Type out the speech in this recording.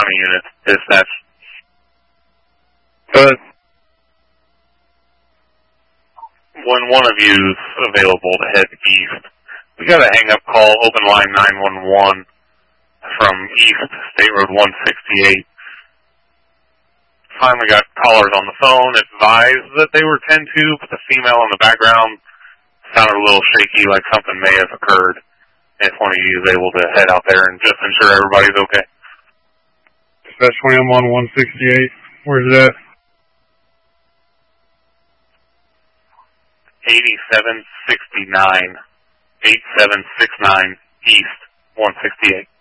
county units dispatched. But when one of you's available to head east, we got a hang-up call, open line 911 from East State Road 168. Finally got callers on the phone, advised that they were 10-2, but the female in the background sounded a little shaky, like something may have occurred. If one of you is able to head out there and just ensure everybody's okay. Especially I'm on 168. Where's that? 8769 East 168.